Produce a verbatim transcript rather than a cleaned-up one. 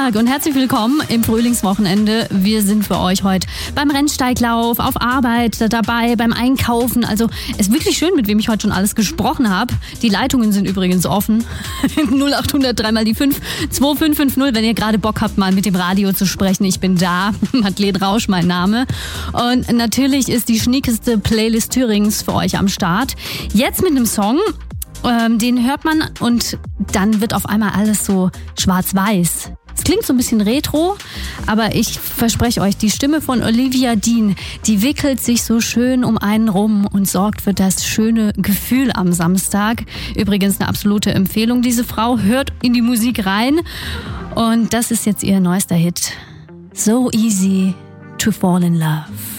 Tag und herzlich willkommen im Frühlingswochenende. Wir sind für euch heute beim Rennsteiglauf, auf Arbeit dabei, beim Einkaufen. Also es ist wirklich schön, mit wem ich heute schon alles gesprochen habe. Die Leitungen sind übrigens offen. null acht hundert drei mal die fünf zwei fünf fünf null, wenn ihr gerade Bock habt, mal mit dem Radio zu sprechen. Ich bin da. Madeleine Rausch, mein Name. Und natürlich ist die schniekeste Playlist Thürings für euch am Start. Jetzt mit einem Song. Ähm, den hört man und dann wird auf einmal alles so schwarz-weiß. Es klingt so ein bisschen retro, aber ich verspreche euch, die Stimme von Olivia Dean, die wickelt sich so schön um einen rum und sorgt für das schöne Gefühl am Samstag. Übrigens eine absolute Empfehlung, diese Frau. Hört in die Musik rein und das ist jetzt ihr neuester Hit. So easy to fall in love.